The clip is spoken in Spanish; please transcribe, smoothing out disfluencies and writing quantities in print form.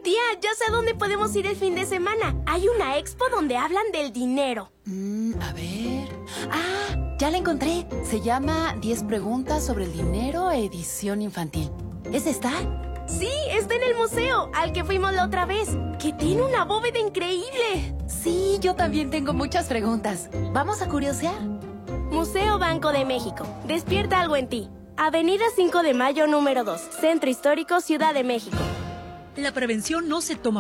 Tía, ya sé a dónde podemos ir el fin de semana. Hay una expo donde hablan del dinero. A ver... ¡Ah! Ya la encontré. Se llama 10 preguntas sobre el dinero, edición infantil. ¿Es esta? Sí, está en el museo, al que fuimos la otra vez, que tiene una bóveda increíble. Sí, yo también tengo muchas preguntas. ¿Vamos a curiosear? Museo Banco de México. Despierta algo en ti. Avenida 5 de Mayo, número 2. Centro Histórico, Ciudad de México. La prevención no se toma